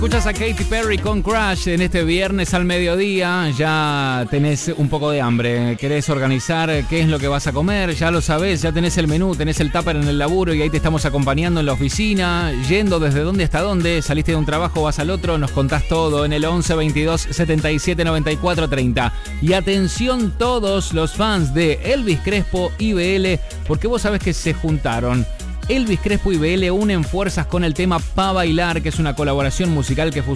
Escuchas a Katy Perry con Crash en este viernes al mediodía. Ya tenés un poco de hambre. ¿Querés organizar qué es lo que vas a comer? Ya lo sabés, ya tenés el menú, tenés el tupper en el laburo y ahí te estamos acompañando en la oficina. Yendo desde dónde hasta dónde. Saliste de un trabajo, vas al otro. Nos contás todo en el 11 22 77 94 30. Y atención todos los fans de Elvis Crespo y BL, porque vos sabés que se juntaron. Elvis Crespo y BL unen fuerzas con el tema Pa' Bailar, que es una colaboración musical que